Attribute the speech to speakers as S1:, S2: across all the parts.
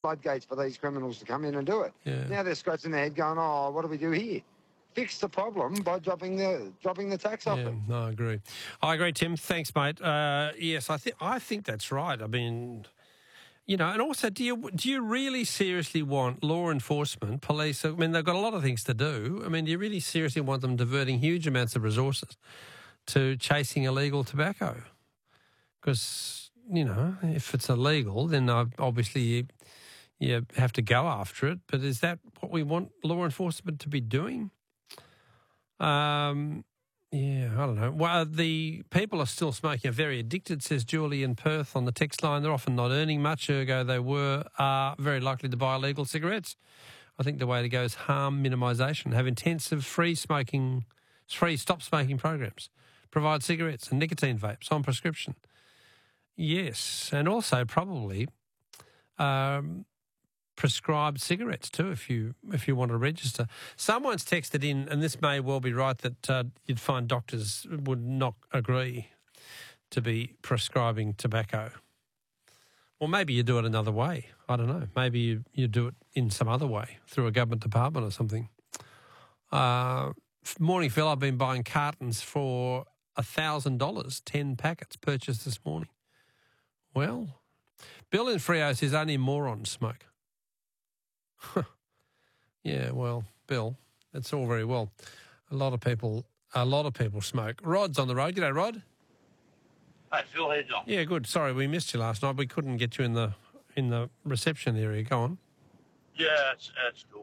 S1: floodgates for these criminals to come in and do it.
S2: Yeah.
S1: Now they're scratching their head going, oh, what do we do here? Fix the problem by dropping the tax off it.
S2: No, I agree, Tim. Thanks, mate. Yes, I think that's right. I mean, you know, and also, do you really seriously want law enforcement, police? I mean, they've got a lot of things to do. I mean, do you really seriously want them diverting huge amounts of resources to chasing illegal tobacco? Because, you know, if it's illegal, then obviously you have to go after it. But is that what we want law enforcement to be doing? Yeah, I don't know. Well, the people are still smoking, are very addicted, says Julie in Perth on the text line. They're often not earning much, ergo they are very likely to buy illegal cigarettes. I think the way to go is harm minimisation. Have intensive free stop smoking programs. Provide cigarettes and nicotine vapes on prescription. Yes, and also probably prescribed cigarettes too, if you want to register. Someone's texted in, and this may well be right, that you'd find doctors would not agree to be prescribing tobacco. Or maybe you do it another way. I don't know. Maybe you do it in some other way, through a government department or something. Morning, Phil. I've been buying cartons for $1,000, 10 packets purchased this morning. Well, Bill in Freo says only morons smoke. Yeah, well, Bill, that's all very well. A lot of people smoke. Rod's on the road. G'day, Rod.
S3: Hey, Phil, how you doing?
S2: Yeah, good. Sorry, we missed you last night. We couldn't get you in the reception area. Go on.
S3: Yeah, that's cool.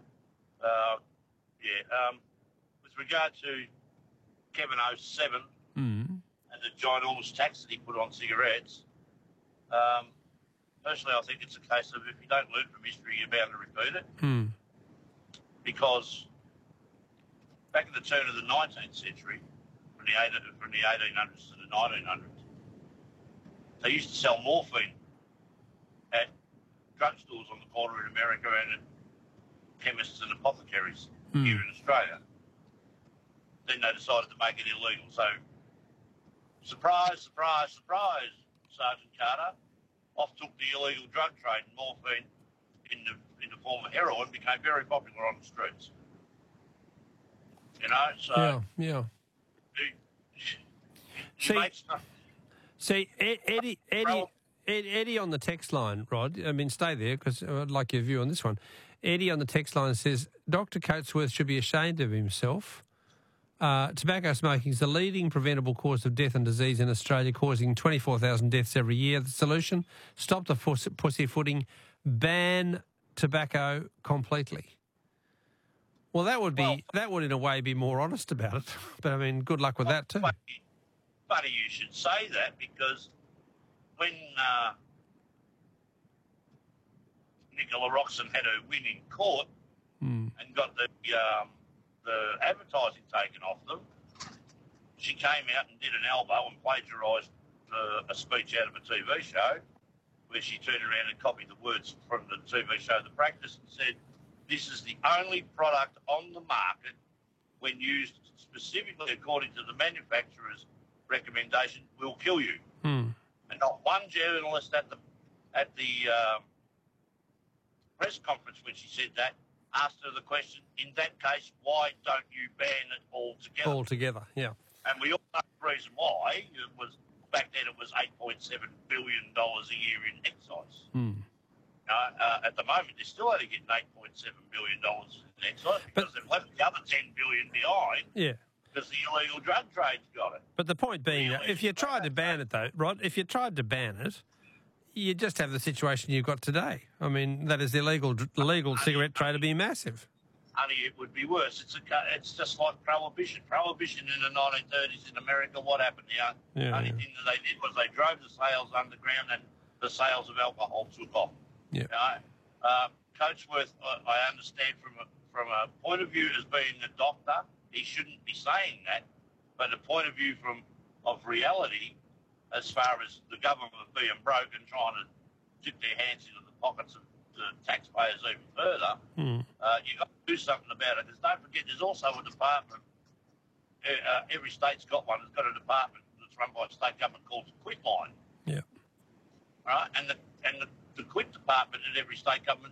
S3: With regard to Kevin 07 and the ginormous tax that he put on cigarettes, personally, I think it's a case of if you don't learn from history, you're bound to repeat it. Because back at the turn of the 19th century, from the 1800s to the 1900s, they used to sell morphine at drugstores on the corner in America and at chemists and apothecaries here in Australia. Then they decided to make it illegal. So, surprise, surprise, surprise, Sergeant Carter. Off took the illegal drug trade, and morphine in the form of heroin became very popular on the streets. You know, so
S2: yeah. See, Eddie on the text line, Rod. I mean, stay there because I'd like your view on this one. Eddie on the text line says Dr. Coatsworth should be ashamed of himself. Tobacco smoking is the leading preventable cause of death and disease in Australia, causing 24,000 deaths every year. The solution, stop the pussyfooting, ban tobacco completely. Well, that would in a way be more honest about it. But, I mean, good luck with that too.
S3: Funny you should say that, because when Nicola Roxon had her win in court and got the advertising taken off them, she came out and did an elbow and plagiarised a speech out of a TV show where she turned around and copied the words from the TV show The Practice and said, this is the only product on the market when used specifically according to the manufacturer's recommendation will kill you. And not one journalist at the press conference when she said that asked her the question, in that case, why don't you ban it altogether?
S2: Altogether, yeah.
S3: And we all know the reason why. It was, back then it was $8.7 billion a year in excise. At the moment, they're still only getting $8.7 billion in excise because they've left the other $10 billion behind. Yeah. Because the illegal drug trade's got it.
S2: But the point being, if you tried to ban it, though, Rod, if you tried to ban it, you just have the situation you've got today. I mean, that is the illegal cigarette trade to be massive.
S3: Only it would be worse. It's just like prohibition. Prohibition in the 1930s in America, what happened? The only thing that they did was they drove the sales underground and the sales of alcohol took off. Yeah. Coatsworth, I understand from a point of view as being a doctor, he shouldn't be saying that, but a point of view of reality, as far as the government being broke and trying to dip their hands into the pockets of the taxpayers even further, you've got to do something about it. Because don't forget, there's also a department, every state's got one, it's got a department that's run by a state government called the Quit Line. Yeah. Right? And the Quit department in every state government